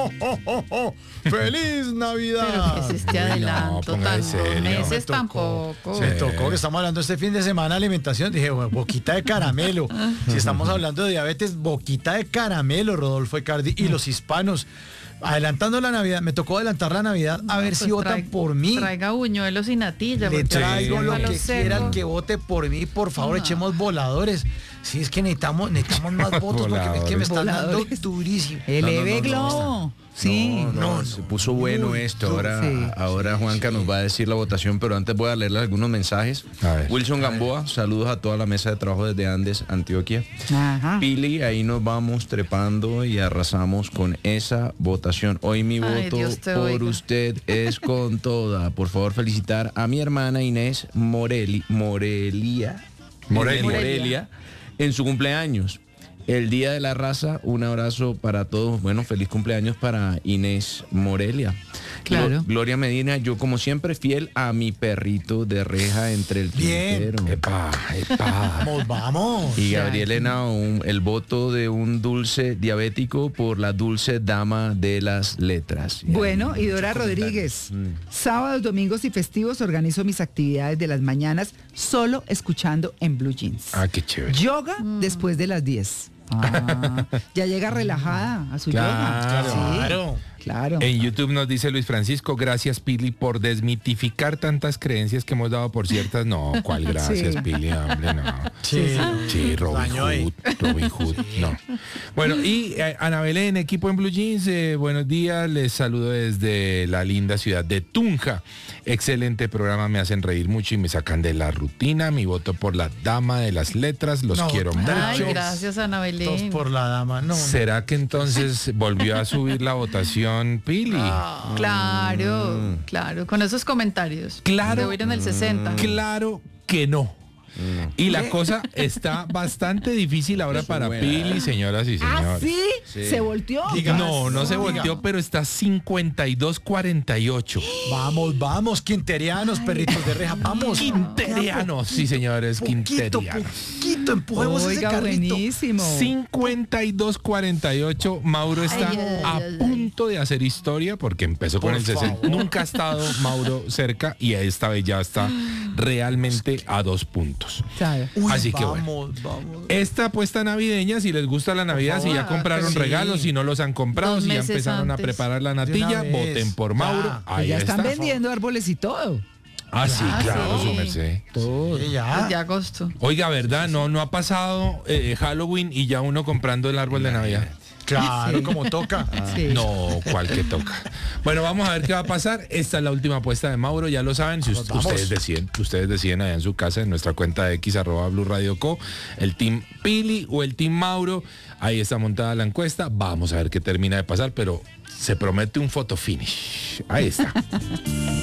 ¡Feliz Navidad! Pero que es este adelanto póngale tantos serio. meses Me tocó. tampoco. Me tocó que estamos hablando este fin de semana de alimentación. Dije, bueno, boquita de caramelo. Si estamos hablando de diabetes, boquita de caramelo, Rodolfo Icardi y los hispanos. Adelantando la Navidad, me tocó adelantar la Navidad a ver si votan por mí. Traiga buñuelos y natilla. Le porque traigo así lo palo que seco. quieran que vote por mí, por favor, No. echemos voladores. Sí, es que necesitamos más votos porque es que me están dando Voladores. durísimo. Eleve Globo. Sí. No, se puso bueno Muy esto. duro. Ahora, Sí. ahora Juanca nos va a decir la votación, pero antes voy a leerle algunos mensajes. A ver. Wilson Gamboa, saludos a toda la mesa de trabajo desde Andes, Antioquia. Ajá. Pili, ahí nos vamos trepando y arrasamos con esa votación. Hoy mi Ay, voto Dios te por oiga. usted es con toda. Por favor, felicitar a mi hermana Inés Morelia en su cumpleaños. El Día de la Raza, un abrazo para todos. Bueno, feliz cumpleaños para Inés Morelia. Claro. Gloria Medina, yo como siempre fiel a mi perrito de reja entre el Bien. tintero. Epa. Vamos. Y Gabriel Henao, el voto de un dulce diabético por la dulce dama de las letras. Bueno, y Dora Rodríguez. Sábados, domingos y festivos organizo mis actividades de las mañanas solo escuchando en Blue Jeans. Ah, qué chévere. Yoga después de las 10. Ah, ya llega relajada a su yoga. Claro. Sí, claro. En YouTube nos dice Luis Francisco, gracias Pili por desmitificar tantas creencias que hemos dado por ciertas. No, ¿cuál gracias, Sí. Pili? Hombre, no. Sí. Sí, Daño ahí. Robin Hood, no. Bueno, y Ana Belén, equipo en Blue Jeans, buenos días, les saludo desde la linda ciudad de Tunja. Excelente programa, me hacen reír mucho y me sacan de la rutina. Mi voto por la dama de las letras, los No, quiero ay, Ay, mucho. gracias, Ana Todos Belén. por la dama. No. ¿Será que entonces volvió a subir la votación, Pili? Claro, claro, con esos comentarios. Claro. Debo ir en el 60. Claro que no. Y la cosa está bastante difícil ahora para buena. Pili, señoras y ¿Ah, señores. sí? ¿Se volteó? Diga. No, no se volteó, pero está 52-48. Vamos, quinterianos, perritos de reja, vamos. Quinterianos, sí señores, Poquito, quinterianos. empujemos ese Oiga, carrito. buenísimo. 52-48. Mauro está a punto de hacer historia porque empezó con Por el 60. favor. Nunca ha estado Mauro cerca y esta vez ya está realmente a 2 puntos. Claro. Uy, Así que bueno. vamos. Esta apuesta navideña, si les gusta la Navidad, si ya compraron sí. regalos, si no los han comprado, 2 si ya meses empezaron a antes. preparar la De natilla, una vez. voten por Ya. Mauro. Pues Ahí ya están está. vendiendo árboles y todo. Ah, sí, Ah, claro, sí. su merced. Sí, ya. De agosto. Oiga, ¿verdad? No ha pasado Halloween y ya uno comprando el árbol de Navidad. Claro, como toca. Sí. No, cuál que toca. Bueno, vamos a ver qué va a pasar. Esta es la última apuesta de Mauro, ya lo saben. Si Vamos. ustedes deciden allá en su casa, en nuestra cuenta de X @Blue Radio Co, el Team Pili o el Team Mauro. Ahí está montada la encuesta. Vamos a ver qué termina de pasar, pero se promete un photo finish. Ahí está.